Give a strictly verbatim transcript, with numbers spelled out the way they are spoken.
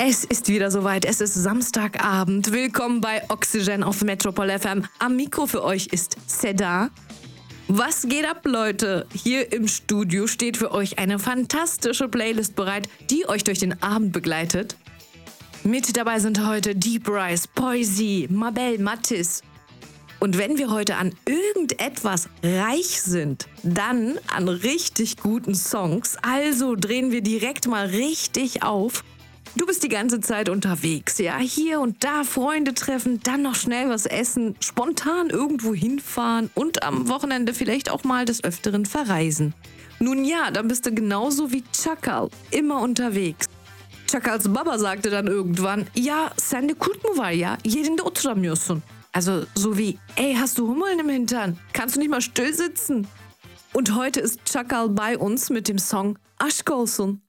Es ist wieder soweit, es ist Samstagabend. Willkommen bei Oxygen auf Metropol F M. Am Mikro für euch ist Seda. Was geht ab, Leute? Hier im Studio steht für euch eine fantastische Playlist bereit, die euch durch den Abend begleitet. Mit dabei sind heute Deep Rise, Poisey, Mabel Mattis. Und wenn wir heute an irgendetwas reich sind, dann an richtig guten Songs. Also drehen wir direkt mal richtig auf. Du bist die ganze Zeit unterwegs, ja, hier und da Freunde treffen, dann noch schnell was essen, spontan irgendwo hinfahren und am Wochenende vielleicht auch mal des Öfteren verreisen. Nun ja, dann bist du genauso wie Çakal, immer unterwegs. Çakals Baba sagte dann irgendwann, ja, sen de kurt mu var ya, yerinde oturamıyorsun. Also so wie, ey, hast du Hummeln im Hintern? Kannst du nicht mal still sitzen? Und heute ist Çakal bei uns mit dem Song Aşk olsun.